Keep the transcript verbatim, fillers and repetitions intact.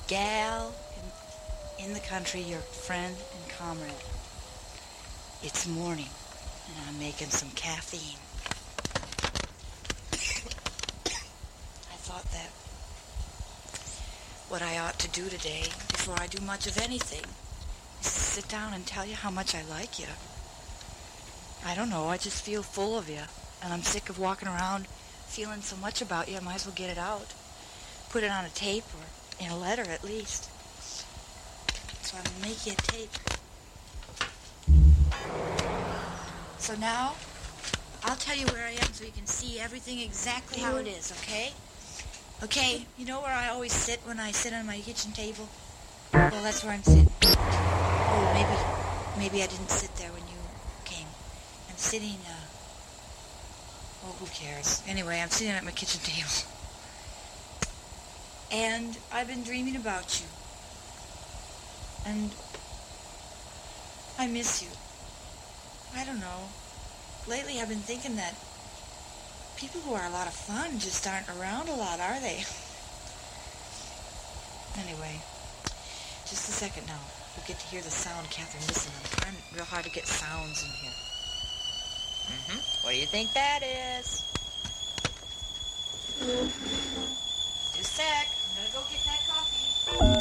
gal in, in the country, your friend and comrade. It's morning, and I'm making some caffeine. I thought that what I ought to do today, before I do much of anything, is to sit down and tell you how much I like you. I don't know, I just feel full of you, and I'm sick of walking around feeling so much about you. I might as well get it out. Put it on a tape, or in a letter at least. So I'm going to make you a tape. So now, I'll tell you where I am so you can see everything exactly how it is, okay? Okay, you know where I always sit when I sit on my kitchen table? Well, that's where I'm sitting. Oh, maybe, maybe I didn't sit there when you came. I'm sitting, uh... well, who cares? Anyway, I'm sitting at my kitchen table. And I've been dreaming about you. And I miss you. I don't know. Lately I've been thinking that people who are a lot of fun just aren't around a lot, are they? Anyway, just a second now. We'll get to hear the sound. Catherine, listen, I'm trying real hard to get sounds in here. Mm-hmm. What do you think that is? Just a sec. I'm gonna go get that coffee.